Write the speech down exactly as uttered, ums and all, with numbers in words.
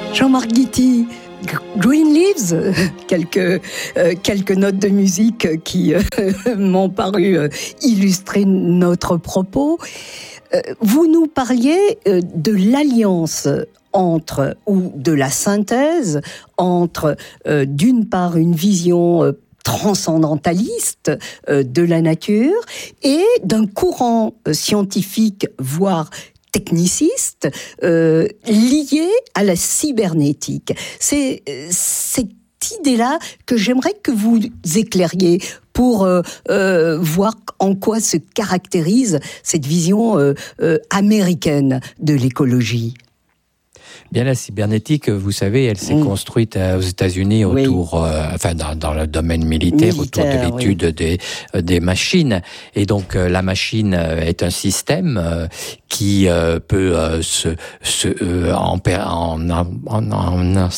Jean-Marc Guity, Green Leaves, quelques, euh, quelques notes de musique qui euh, m'ont paru euh, illustrer notre propos. Euh, vous nous parliez euh, de l'alliance entre, ou de la synthèse entre, euh, d'une part, une vision euh, transcendentaliste euh, de la nature et d'un courant euh, scientifique, voire techniciste, euh, lié à la cybernétique. C'est cette idée-là que j'aimerais que vous éclairiez pour euh, euh, voir en quoi se caractérise cette vision euh, euh, américaine de l'écologie. Bien, la cybernétique, vous savez, elle s'est mmh. construite aux États-Unis autour, oui. euh, enfin dans, dans le domaine militaire, militaire autour de l'étude oui. des, des machines. Et donc euh, la machine est un système euh, qui euh, peut euh, se, se euh, en, en, en, en, en